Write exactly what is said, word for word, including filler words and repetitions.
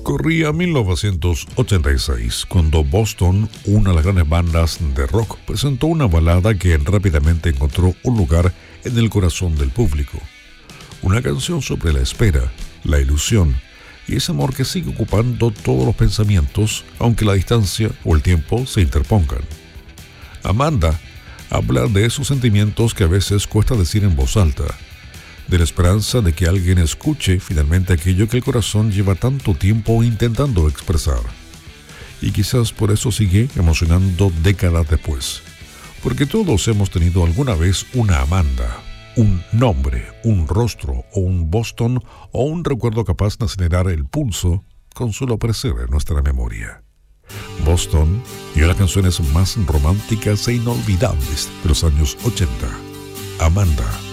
Corría mil novecientos ochenta y seis, cuando Boston, una de las grandes bandas de rock, presentó una balada que rápidamente encontró un lugar en el corazón del público. Una canción sobre la espera, la ilusión y ese amor que sigue ocupando todos los pensamientos, aunque la distancia o el tiempo se interpongan. Amanda habla de esos sentimientos que a veces cuesta decir en voz alta, de la esperanza de que alguien escuche finalmente aquello que el corazón lleva tanto tiempo intentando expresar. Y quizás por eso sigue emocionando décadas después. Porque todos hemos tenido alguna vez una Amanda, un nombre, un rostro o un Boston o un recuerdo capaz de acelerar el pulso con solo aparecer en nuestra memoria. Boston y una de las canciones más románticas e inolvidables de los años ochenta. Amanda.